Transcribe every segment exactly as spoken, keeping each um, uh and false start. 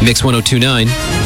Mix one oh two point nine.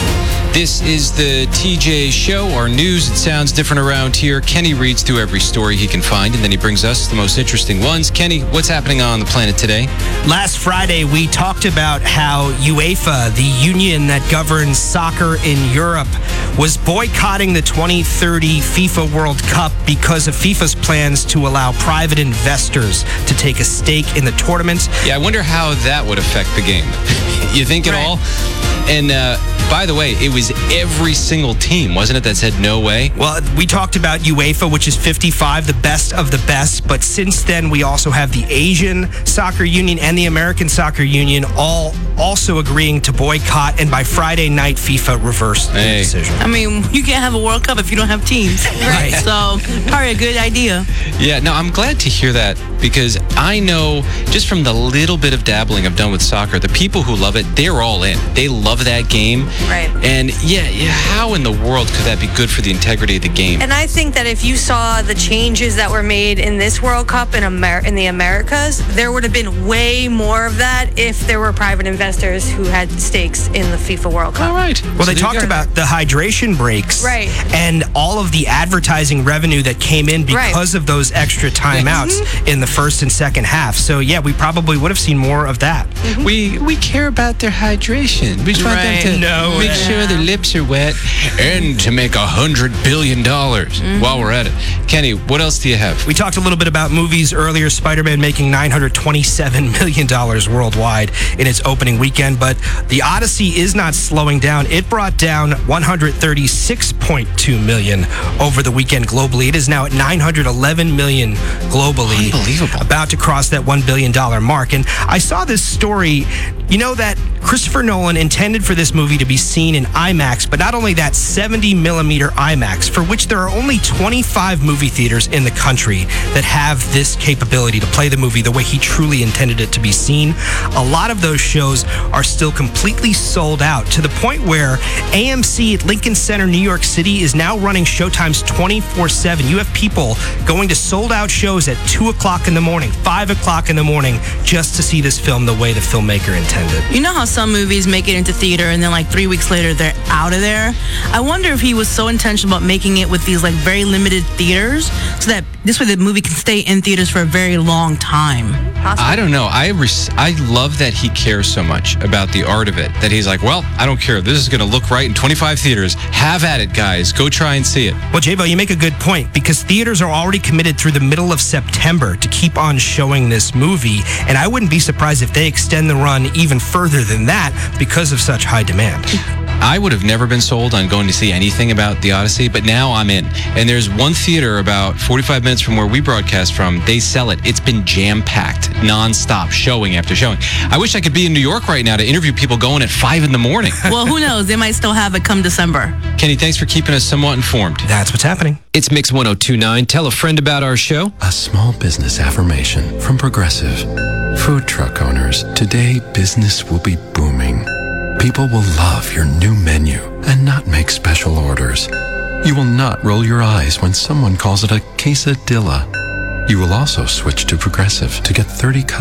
This is the T J Show, our news. It sounds different around here. Kenny reads through every story he can find, and then he brings us the most interesting ones. Kenny, what's happening on the planet today? Last Friday, we talked about how UEFA, the union that governs soccer in Europe, was boycotting the twenty thirty FIFA World Cup because of FIFA's plans to allow private investors to take a stake in the tournament. Yeah, I wonder how that would affect the game. You think at Right. all? And uh, by the way, it was every single team, wasn't it, that said no way? Well, we talked about UEFA, which is fifty-five, the best of the best. But since then, we also have the Asian Soccer Union and the American Soccer Union all also agreeing to boycott. And by Friday night, FIFA reversed the Hey. decision. I mean, you can't have a World Cup if you don't have teams. Right. So, probably a good idea. Yeah, no, I'm glad to hear that because I know just from the little bit of dabbling I've done with soccer, the people who love it, they're all in. They love that game. Right. And yeah, yeah, how in the world could that be good for the integrity of the game? And I think that if you saw the changes that were made in this World Cup in, Amer- in the Americas, there would have been way more of that if there were private investors who had stakes in the FIFA World Cup. All right. Well, So they there you talked go. about the hydration breaks, Right. and all of the advertising revenue that came in Right. because of those extra timeouts in the first and second half. So, yeah, we probably would have seen more of that. We we care about their hydration. We just want Right. them to No make way. sure their lips are wet and to make a hundred billion dollars while we're at it. Kenny, what else do you have? We talked a little bit about movies earlier. Spider-Man making nine hundred twenty-seven million dollars worldwide in its opening weekend, but The Odyssey is not slowing down. It brought down one hundred thirty-six point two million dollars over the weekend globally. It is now at nine hundred eleven million dollars globally. Unbelievable. About to cross that one billion dollars mark. And I saw this story, you know, that Christopher Nolan intended for this movie to be seen in IMAX, but not only that, seventy millimeter IMAX, for which there are only twenty-five movie theaters in the country that have this capability to play the movie the way he truly intended it to be seen. A lot of those shows are still completely sold out, to the point where A M C at Lincoln Center, New York City is now running showtimes twenty-four seven. You have people going to sold out shows at two o'clock in the morning, five o'clock in the morning, just to see this film the way the filmmaker intended. You know how some movies make it into theater and then like three weeks later they're out of there? I wonder if he was so intentional about making it with these like very limited theaters so that this way the movie can stay in theaters for a very long time. I don't know. I res- I love that he cares so much about the art of it that he's like, well, I don't care. This is going to look right in twenty-five theaters. Have at it, guys. Go try and see it. Well, J-Bo, you make a good point, because theaters are already committed through the middle of September to keep on showing this movie, and I wouldn't be surprised if they extend the run even further than that because of such high demand. I would have never been sold on going to see anything about The Odyssey, but now I'm in. And there's one theater about forty-five minutes from where we broadcast from. They sell it. It's been jam-packed, nonstop, showing after showing. I wish I could be in New York right now to interview people going at five in the morning. Well, who knows? They might still have it come December. Kenny, thanks for keeping us somewhat informed. That's what's happening. It's Mix one oh two point nine. Tell a friend about our show. A small business affirmation from Progressive. Food truck owners, today business will be booming. People will love your new menu and not make special orders. You will not roll your eyes when someone calls it a quesadilla. You will also switch to Progressive to get thirty